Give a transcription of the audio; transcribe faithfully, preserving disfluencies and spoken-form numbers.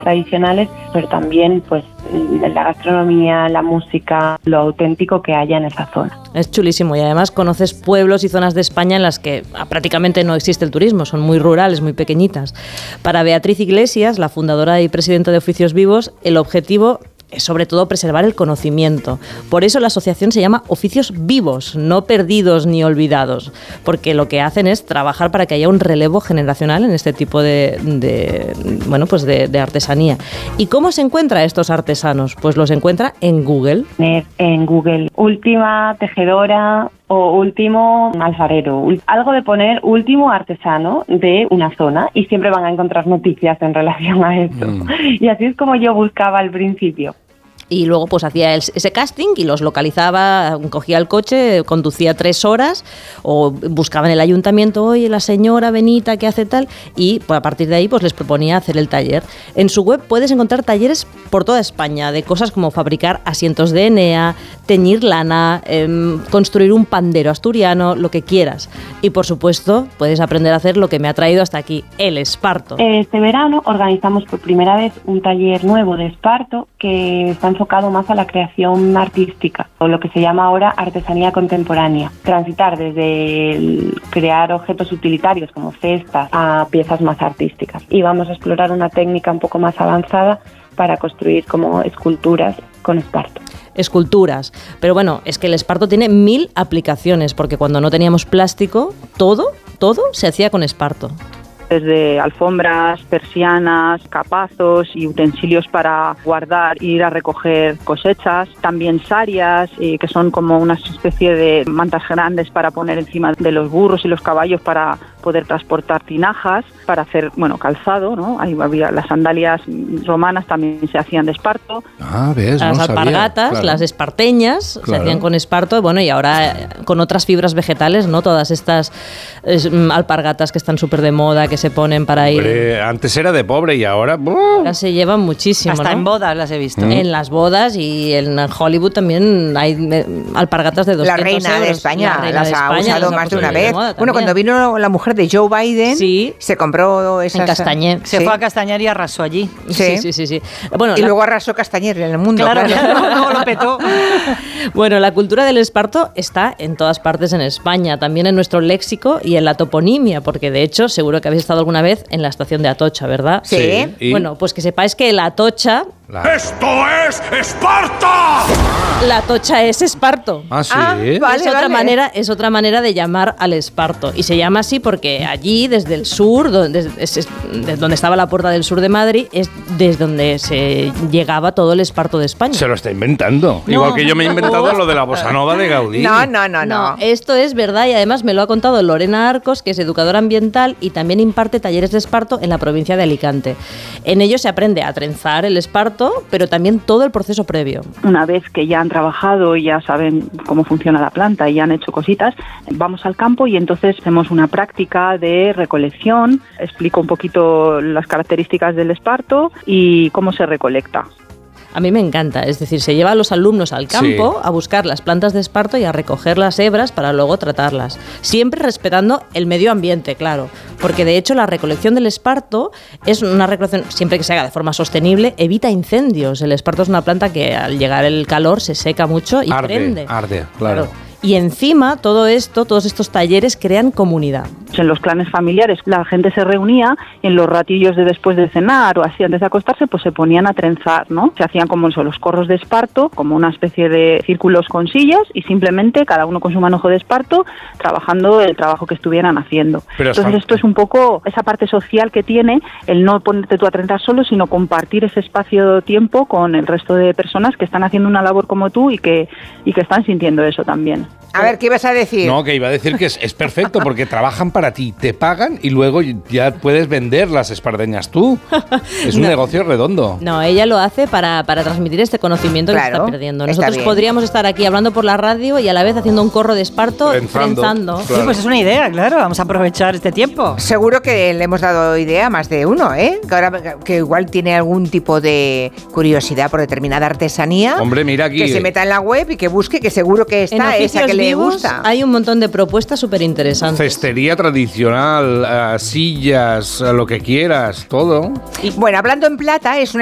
tradicionales, pero también pues la gastronomía, la música, lo auténtico que haya en esa zona. Es chulísimo y además conoces pueblos y zonas de España en las que prácticamente no existe el turismo, son muy rurales, muy pequeñitas. Para Beatriz Iglesias, la fundadora y presidenta de Oficios Vivos, el objetivo es sobre todo preservar el conocimiento. Por eso la asociación se llama Oficios Vivos, no perdidos ni olvidados, porque lo que hacen es trabajar para que haya un relevo generacional en este tipo de, de bueno, pues de, de artesanía. ¿Y cómo se encuentra a estos artesanos? Pues los encuentra en Google. En Google, última tejedora o último alfarero, algo de poner último artesano de una zona y siempre van a encontrar noticias en relación a esto. Mm. Y así es como yo buscaba al principio. Y luego pues hacía el, ese casting y los localizaba, cogía el coche, conducía tres horas o buscaba en el ayuntamiento, oye, la señora Benita que hace tal, y pues, a partir de ahí pues les proponía hacer el taller. En su web puedes encontrar talleres por toda España, de cosas como fabricar asientos de Enea, teñir lana, eh, construir un pandero asturiano, lo que quieras. Y por supuesto puedes aprender a hacer lo que me ha traído hasta aquí, el esparto. Este verano organizamos por primera vez un taller nuevo de esparto que está en enfocado más a la creación artística, o lo que se llama ahora artesanía contemporánea. Transitar desde el crear objetos utilitarios como cestas a piezas más artísticas. Y vamos a explorar una técnica un poco más avanzada para construir como esculturas con esparto. Esculturas. Pero bueno, es que el esparto tiene mil aplicaciones, porque cuando no teníamos plástico, todo, todo se hacía con esparto. Desde alfombras, persianas, capazos y utensilios para guardar e ir a recoger cosechas. También sarias, eh, que son como una especie de mantas grandes para poner encima de los burros y los caballos para poder transportar tinajas, para hacer, bueno, calzado, ¿no? Ahí había las sandalias romanas también se hacían de esparto. Ah, ves, las no alpargatas, sabía, claro. Las esparteñas, claro, se hacían con esparto, bueno, y ahora con otras fibras vegetales, ¿no? Todas estas es, alpargatas que están súper de moda, que se ponen para ir... Hombre, antes era de pobre y ahora... ¡uh! Ahora se llevan muchísimo, Hasta ¿no? en bodas las he visto. Mm. En las bodas y en Hollywood también hay alpargatas de doscientos euros. La reina de España la reina las de ha España, usado las más de una de vez. Bueno, cuando vino la mujer de Joe Biden, sí, se compró esas... En Castañer. Se sí. fue a Castañer y arrasó allí. Sí, sí, sí. sí, sí. Bueno, y la... luego arrasó Castañer en el mundo. Claro, claro. Luego lo petó. Bueno, la cultura del esparto está en todas partes en España, también en nuestro léxico y en la toponimia, porque de hecho seguro que habéis estado alguna vez en la estación de Atocha, ¿verdad? Sí. sí. ¿Y? Bueno, pues que sepáis que la Atocha... La... ¡Esto es Esparta! La Atocha es esparto. Ah, sí. Ah, vale, es, otra vale. manera, es otra manera de llamar al esparto. Y se llama así porque allí, desde el sur, donde, es, es, desde donde estaba la Puerta del Sur de Madrid, es desde donde se llegaba todo el esparto de España. Se lo está inventando. No. Igual que yo me he inventado lo de la bossa nova de Gaudí. No, no, no, no, no. Esto es verdad y además me lo ha contado Lorena Arcos, que es educadora ambiental y también imparte talleres de esparto en la provincia de Alicante. En ellos se aprende a trenzar el esparto, pero también todo el proceso previo. Una vez que ya han trabajado y ya saben cómo funciona la planta y ya han hecho cositas, vamos al campo y entonces hacemos una práctica de recolección. Explico un poquito las características del esparto y cómo se recolecta. A mí me encanta, es decir, se lleva a los alumnos al campo sí. a buscar las plantas de esparto y a recoger las hebras para luego tratarlas. Siempre respetando el medio ambiente, claro, porque de hecho la recolección del esparto es una recolección, siempre que se haga de forma sostenible, evita incendios. El esparto es una planta que al llegar el calor se seca mucho y arde, prende. Arde, claro. claro. Y encima todo esto, todos estos talleres crean comunidad. En los clanes familiares la gente se reunía y en los ratillos de después de cenar o así antes de acostarse pues se ponían a trenzar, ¿no? Se hacían como son los corros de esparto, como una especie de círculos con sillas y simplemente cada uno con su manojo de esparto trabajando el trabajo que estuvieran haciendo. Pero Entonces esto es un poco esa parte social que tiene el no ponerte tú a trenzar solo, sino compartir ese espacio-tiempo con el resto de personas que están haciendo una labor como tú y que, y que están sintiendo eso también. A ver, ¿qué ibas a decir? No, que iba a decir que es, es perfecto porque trabajan para ti, te pagan y luego ya puedes vender las espardeñas tú. Es un no. negocio redondo. No, ella lo hace para, para transmitir este conocimiento claro, que se está perdiendo. Nosotros está podríamos estar aquí hablando por la radio y a la vez haciendo un corro de esparto trenzando. trenzando. Claro. Sí, pues es una idea, claro, vamos a aprovechar este tiempo. Seguro que le hemos dado idea a más de uno, ¿eh? Que, ahora, que igual tiene algún tipo de curiosidad por determinada artesanía. Hombre, mira aquí. Que se meta en la web y que busque, que seguro que está esa Oficios que le Vivos gusta. hay un montón de propuestas súper interesantes. Cestería tradicional, eh, sillas, eh, lo que quieras, todo. Bueno, hablando en plata, es una